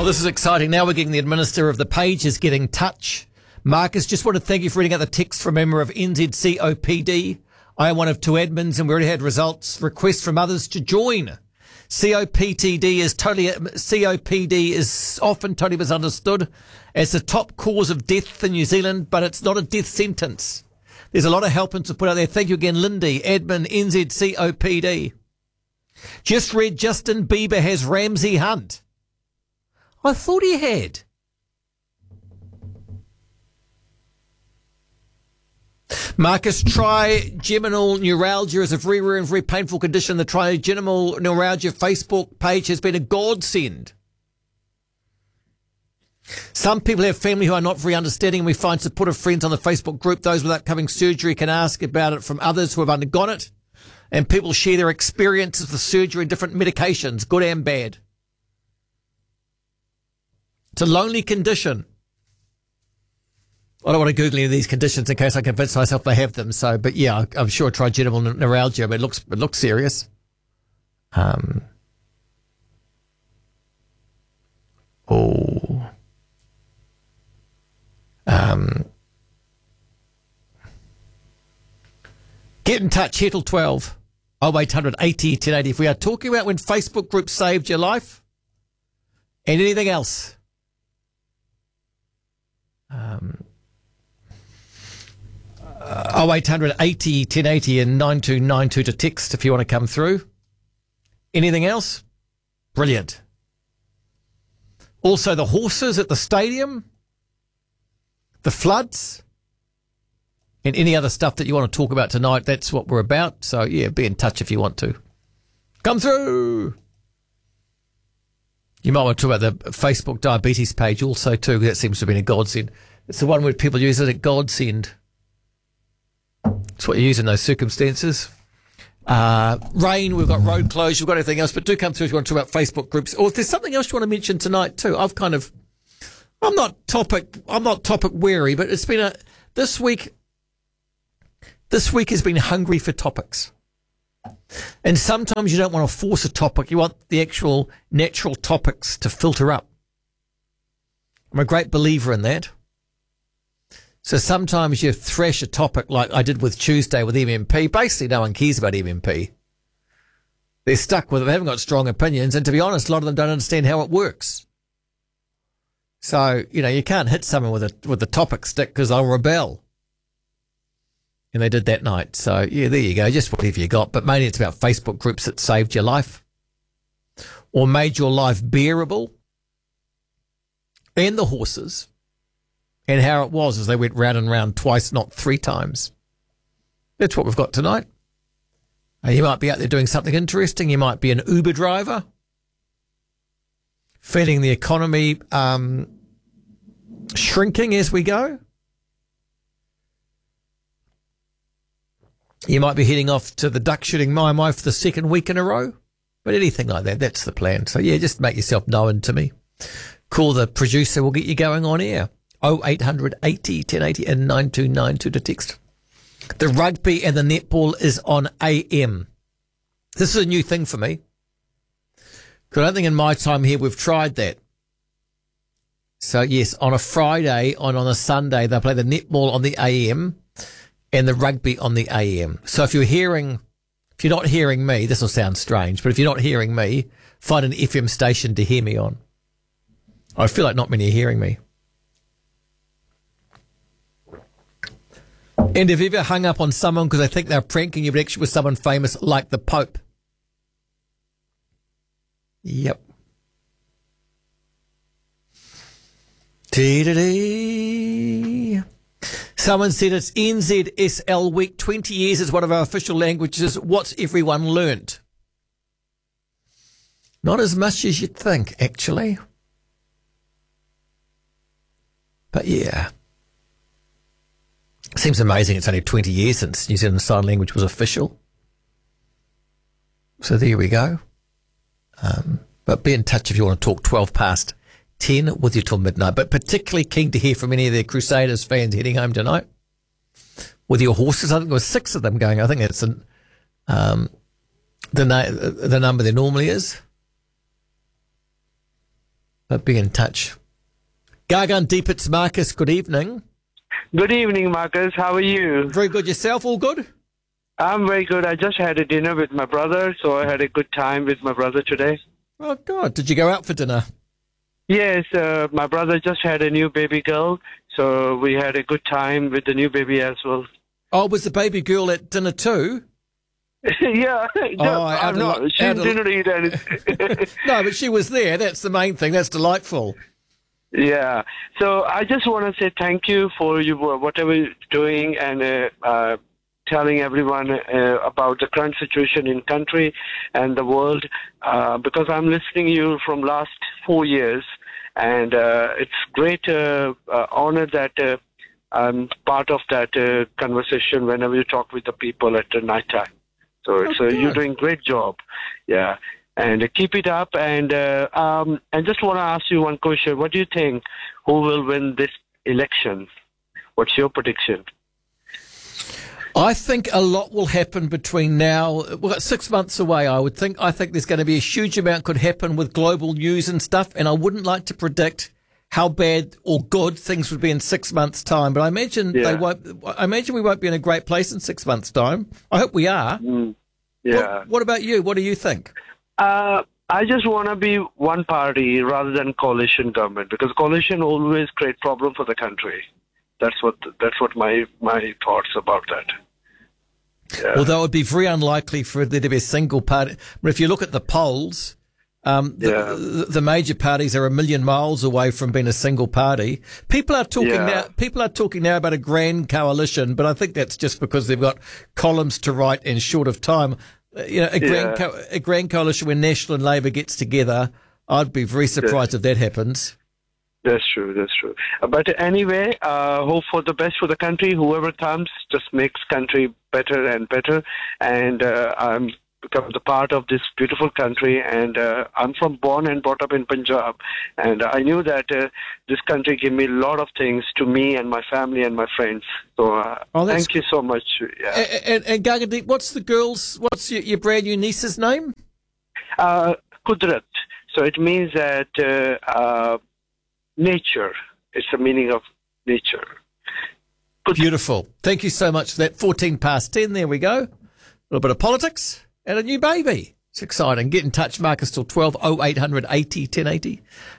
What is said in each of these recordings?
Well, this is exciting. Now we're getting the Administrator of the Page is getting touch. Marcus, just want to thank you for reading out the text from a member of NZCOPD. I am one of 2 admins and we already had results. Requests from others to join. COPD is often totally misunderstood as the top cause of death in New Zealand, but it's not a death sentence. There's a lot of help and support out there. Thank you again, Lindy, admin, NZCOPD. Just read Justin Bieber has Ramsey Hunt. I thought he had. Marcus, trigeminal neuralgia is a very rare and very painful condition. The trigeminal neuralgia Facebook page has been a godsend. Some people have family who are not very understanding, and we find supportive friends on the Facebook group. Those with upcoming surgery can ask about it from others who have undergone it, and people share their experiences with surgery and different medications, good and bad. It's a lonely condition. I don't want to Google any of these conditions in case I convince myself I have them. So, but yeah, I'm sure trigeminal neuralgia, but it looks serious. Get in touch, Hettle 12 0800 80 1080. If we are talking about when Facebook groups saved your life and anything else. 0800 80 1080 and 9292 to text if you want to come through. Anything else? Brilliant. Also the horses at the stadium, the floods, and any other stuff that you want to talk about tonight. That's what we're about. So yeah, be in touch if you want to. Come through. You might want to talk about the Facebook diabetes page also too. That seems to have been a godsend. It's the one where people use it at godsend. It's what you use in those circumstances. Rain, we've got road closed, we've got everything else, but do come through if you want to talk about Facebook groups. Or if there's something else you want to mention tonight too. I'm not topic wary, but it's been this week has been hungry for topics. And sometimes you don't want to force a topic, you want the actual natural topics to filter up. I'm a great believer in that. So sometimes you thrash a topic like I did with Tuesday with MMP. Basically, no one cares about MMP. They're stuck with it. They haven't got strong opinions. And to be honest, a lot of them don't understand how it works. So, you can't hit someone with a topic stick because they'll rebel. And they did that night. So, yeah, there you go. Just whatever you got. But mainly it's about Facebook groups that saved your life or made your life bearable. And the horses. And how it was as they went round and round twice, not 3 times. That's what we've got tonight. You might be out there doing something interesting. You might be an Uber driver, feeling the economy shrinking as we go. You might be heading off to the duck shooting Mai for the 2nd week in a row. But anything like that, that's the plan. So, yeah, just make yourself known to me. Call the producer. We'll get you going on air. 0800 80 1080 and 9292 to text. The rugby and the netball is on AM. This is a new thing for me. Because I don't think in my time here we've tried that. So, yes, on a Friday and on a Sunday, they play the netball on the AM and the rugby on the AM. So if you're not hearing me, this will sound strange, but if you're not hearing me, find an FM station to hear me on. I feel like not many are hearing me. And have you ever hung up on someone because they think they're pranking you, but actually with someone famous like the Pope? Yep. Dee-da-dee. Someone said it's NZSL week. 20 years is one of our official languages. What's everyone learnt? Not as much as you'd think, actually. But yeah. Seems amazing it's only 20 years since New Zealand Sign Language was official. So there we go. But be in touch if you want to talk 12 past 10 with you till midnight. But particularly keen to hear from any of the Crusaders fans heading home tonight with your horses. I think there were 6 of them going. I think that's the number there normally is. Be in touch. Gagan Deepit's Marcus, good evening. Good evening, Marcus. How are you? Very good. Yourself, all good? I'm very good. I just had a dinner with my brother, so I had a good time with my brother today. Oh, God. Did you go out for dinner? Yes, my brother just had a new baby girl, so we had a good time with the new baby as well. Oh, was the baby girl at dinner too? Yeah. No, she didn't eat anything. No, but she was there. That's the main thing. That's delightful. Yeah. So I just want to say thank you for you whatever you're doing and telling everyone about the current situation in country and the world, because I'm listening to you from last 4 years, and it's great honor that I'm part of that conversation whenever you talk with the people at the night time. So you're doing great job. Yeah. And keep it up. And just want to ask you one question. What do you think? Who will win this election? What's your prediction? I think a lot will happen between now. We've got 6 months away, I would think. I think there's going to be a huge amount could happen with global news and stuff. And I wouldn't like to predict how bad or good things would be in 6 months' time. But I imagine they won't. I imagine we won't be in a great place in 6 months' time. I hope we are. Yeah. What about you? What do you think? I just want to be one party rather than coalition government, because coalition always create problem for the country. That's what my thoughts about that. Yeah. Although it would be very unlikely for there to be a single party. But if you look at the polls, the major parties are a million miles away from being a single party. People are talking now about a grand coalition, but I think that's just because they've got columns to write in short of time. A grand coalition where National and Labour gets together, I'd be very surprised if that happens. That's true. But anyway, hope for the best for the country. Whoever comes just makes country better and better. And I'm become the part of this beautiful country. And I'm born and brought up in Punjab. And I knew that this country gave me a lot of things to me and my family and my friends. So thank you so much. Yeah. And Gagandeep, what's your brand new niece's name? Kudrat. So it means that nature. It's the meaning of nature. Beautiful. Thank you so much for that. 10:14. There we go. A little bit of politics and a new baby. It's exciting. Get in touch, Marcus, till 12 0800 80 1080.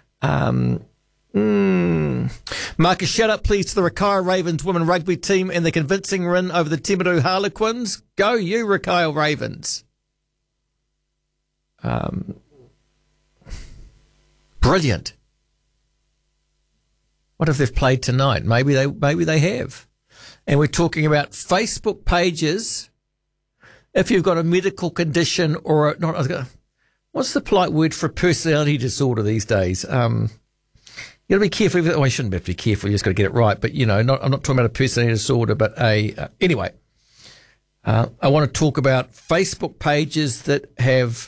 Marcus, shout out please to the Rakaia Ravens women rugby team and the convincing win over the Timaru Harlequins. Go you, Rakaia Ravens. Brilliant. What if they've played tonight? Maybe they have. And we're talking about Facebook pages. If you've got a medical condition or what's the polite word for a personality disorder these days? You got to be careful. I shouldn't have to be careful. You just got to get it right. But I'm not talking about a personality disorder, but anyway. I want to talk about Facebook pages that have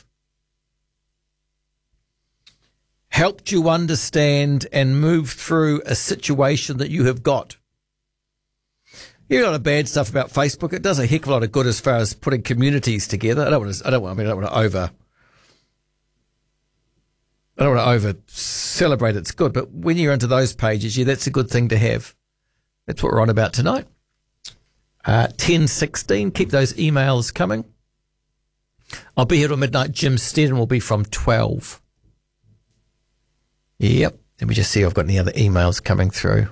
helped you understand and move through a situation that you have got. You got a lot of bad stuff about Facebook. It does a heck of a lot of good as far as putting communities together. I don't want to over celebrate its good, but when you're into those pages, that's a good thing to have. That's what we're on about tonight. 10:16. Keep those emails coming. I'll be here till midnight. Jim Steadden will be from 12. Yep. Let me just see if I've got any other emails coming through.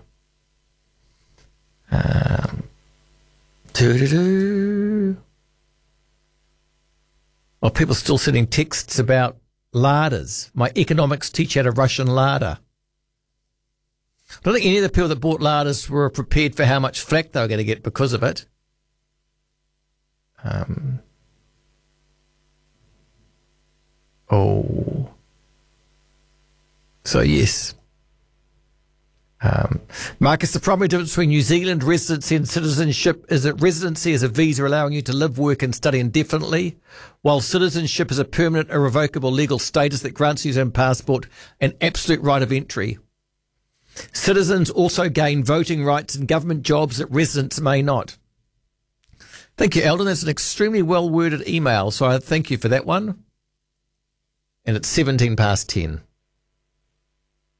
People still sending texts about larders. My economics teacher had a Russian larder. I don't think any of the people that bought larders were prepared for how much flack they were going to get because of it. So yes. Marcus, the primary difference between New Zealand residency and citizenship is that residency is a visa allowing you to live, work and study indefinitely, while citizenship is a permanent, irrevocable legal status that grants you an passport an absolute right of entry. Citizens also gain voting rights and government jobs that residents may not. Thank you, Eldon. That's an extremely well-worded email, so I thank you for that one. And it's 10:17.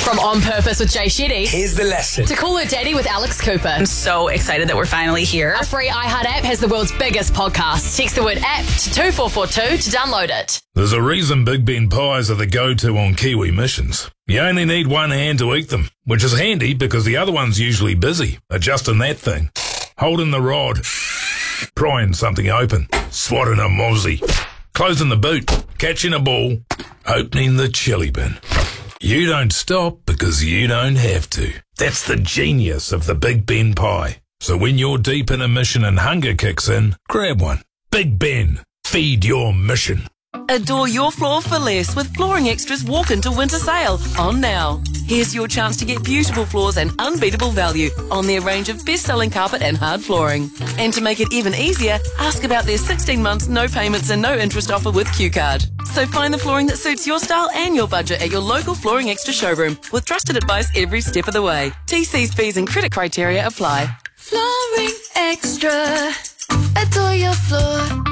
From On Purpose with Jay Shetty Here's the lesson. to Call Her Daddy with Alex Cooper. I'm so excited that we're finally here. A free iHeart app has the world's biggest podcast. Text the word app to 2442 to download it. There's a reason Big Ben pies are the go-to on Kiwi missions. You only need one hand to eat them, which is handy because the other one's usually busy adjusting that thing, holding the rod, prying something open, swatting a mozzie, closing the boot, catching a ball, opening the chili bin. You don't stop because you don't have to. That's the genius of the Big Ben pie. So when you're deep in a mission and hunger kicks in, grab one. Big Ben. Feed your mission. Adore your floor for less with Flooring Extra's Walk Into Winter Sale on now. Here's your chance to get beautiful floors and unbeatable value on their range of best-selling carpet and hard flooring. And to make it even easier, ask about their 16 months no payments and no interest offer with Q-Card. So find the flooring that suits your style and your budget at your local Flooring Extra showroom with trusted advice every step of the way. TC's fees and credit criteria apply. Flooring Extra. Adore your floor.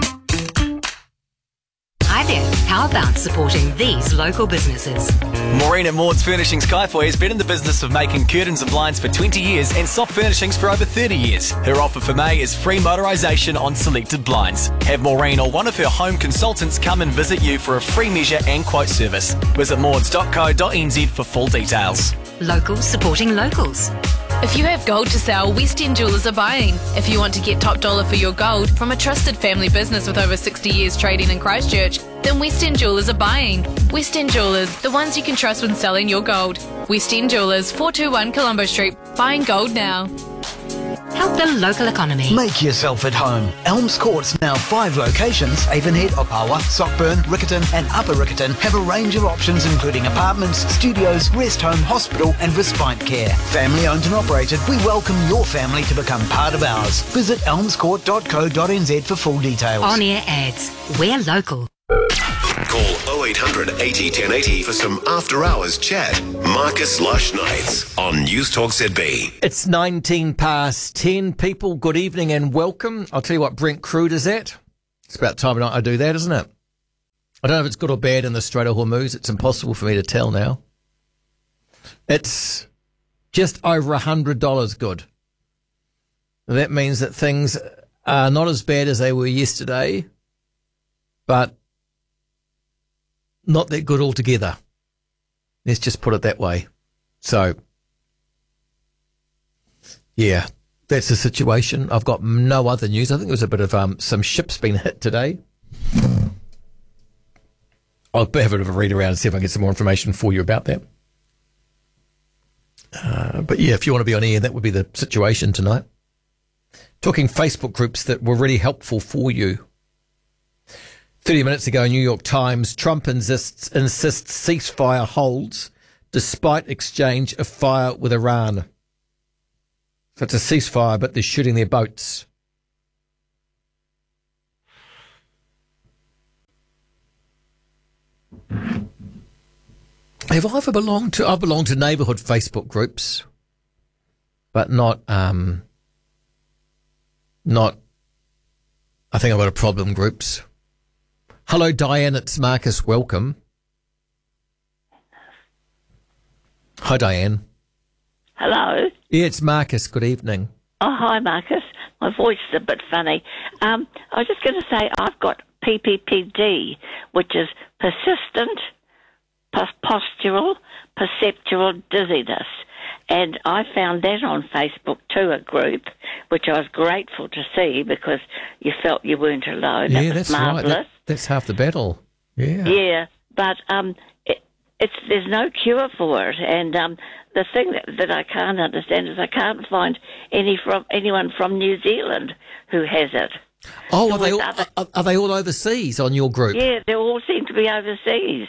Hi there. How about supporting these local businesses? Maureen at Maud's Furnishings Kaiwhai has been in the business of making curtains and blinds for 20 years and soft furnishings for over 30 years. Her offer for May is free motorisation on selected blinds. Have Maureen or one of her home consultants come and visit you for a free measure and quote service. Visit mauds.co.nz for full details. Locals supporting locals. If you have gold to sell, West End Jewellers are buying. If you want to get top dollar for your gold from a trusted family business with over 60 years trading in Christchurch, then West End Jewellers are buying. West End Jewellers, the ones you can trust when selling your gold. West End Jewellers, 421 Colombo Street. Buying gold now. Help the local economy. Make yourself at home. Elms Court's now 5 locations. Avonhead, Opawa, Sockburn, Riccarton and Upper Riccarton have a range of options including apartments, studios, rest home, hospital and respite care. Family owned and operated, we welcome your family to become part of ours. Visit elmscourt.co.nz for full details. On-air ads. We're local. Call 0800 80 1080 for some after-hours chat. Marcus Lush Nights on News Talk ZB. It's 19 past 10. People, good evening and welcome. I'll tell you what Brent Crude is at. It's about time of night I do that, isn't it? I don't know if it's good or bad in the Strait of Hormuz. It's impossible for me to tell now. It's just over $100 good. That means that things are not as bad as they were yesterday, but not that good altogether. Let's just put it that way. So, yeah, that's the situation. I've got no other news. I think there was a bit of some ships being hit today. I'll have a bit of a read around and see if I can get some more information for you about that. But yeah, if you want to be on air, that would be the situation tonight. Talking Facebook groups that were really helpful for you. 30 minutes ago, New York Times, Trump insists ceasefire holds despite exchange of fire with Iran. So it's a ceasefire, but they're shooting their boats. Have I ever belonged to? I've belonged to neighbourhood Facebook groups, but not. I think I've got a problem groups. Hello, Diane. It's Marcus. Welcome. Hi, Diane. Hello. Yeah, it's Marcus. Good evening. Oh, hi, Marcus. My voice is a bit funny. I was just going to say I've got PPPD, which is persistent postural perceptual dizziness. And I found that on Facebook too, a group, which I was grateful to see because you felt you weren't alone. Yeah, that was that's marvellous. right. That's half the battle. Yeah. Yeah, but there's no cure for it. And the thing that I can't understand is I can't find anyone from New Zealand who has it. Oh, are they all overseas on your group? Yeah, they all seem to be overseas.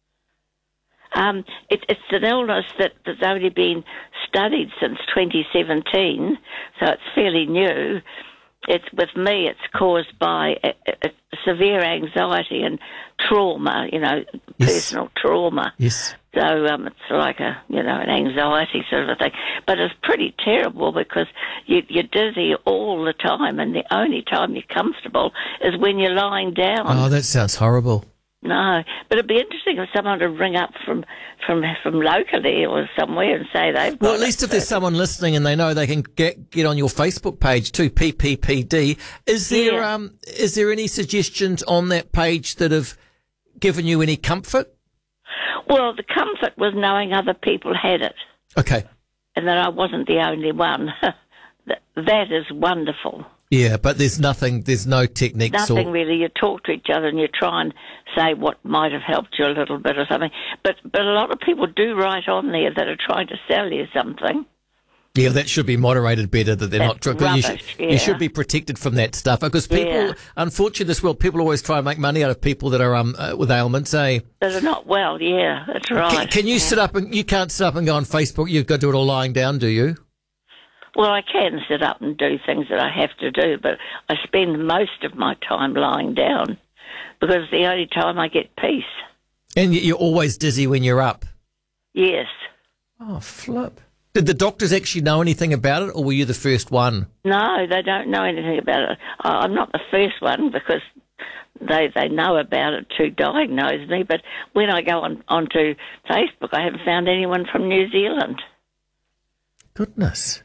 It's an illness that's only been studied since 2017, so it's fairly new. With me, it's caused by a severe anxiety and trauma, personal trauma. Yes. So it's like an anxiety sort of a thing. But it's pretty terrible because you're dizzy all the time, and the only time you're comfortable is when you're lying down. Oh, that sounds horrible. No, but it'd be interesting if someone would ring up from locally or somewhere and say they've got Well, at least if there's someone listening and they know they can get on your Facebook page too, PPPD. Is there any suggestions on that page that have given you any comfort? Well, the comfort was knowing other people had it. Okay. And that I wasn't the only one. That is wonderful. Yeah, but there's no techniques. Nothing really. You talk to each other and you try and say what might have helped you a little bit or something. But a lot of people do write on there that are trying to sell you something. Yeah, that should be moderated better, that they're That's not... rubbish, you should be protected from that stuff, because people, unfortunately, this world, people always try and make money out of people that are with ailments, eh? That are not well, yeah, that's right. Can you sit up and... You can't sit up and go on Facebook, you've got to do it all lying down, do you? Well, I can sit up and do things that I have to do, but I spend most of my time lying down because it's the only time I get peace. And you're always dizzy when you're up? Yes. Oh, flip. Did the doctors actually know anything about it, or were you the first one? No, they don't know anything about it. I'm not the first one because they know about it to diagnose me, but when I go onto Facebook, I haven't found anyone from New Zealand. Goodness.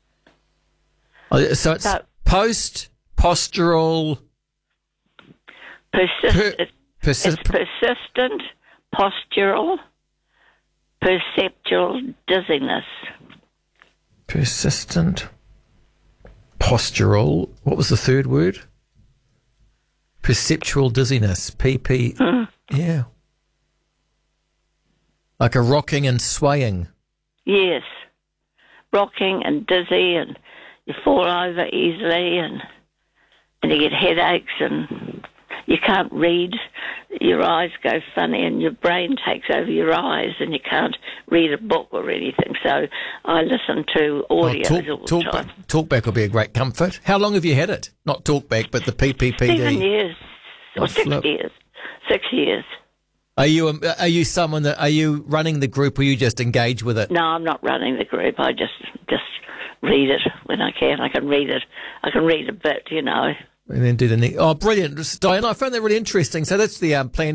So it's post-postural... It's persistent, postural, perceptual dizziness. Persistent, postural... What was the third word? Perceptual dizziness. PP... Yeah. Like a rocking and swaying. Yes. Rocking and dizzy, and you fall over easily, and you get headaches, and you can't read. Your eyes go funny, and your brain takes over your eyes, and you can't read a book or anything. So I listen to audios all the time. Talkback will be a great comfort. How long have you had it? Not Talkback, but the PPPD. 7 years or 6 years. 6 years. Are you someone that, are you running the group, or you just engage with it? No, I'm not running the group. I just read it when I can. I can read it. I can read a bit, you know. And then do the next. Oh, brilliant. Diana, I found that really interesting. So that's the plan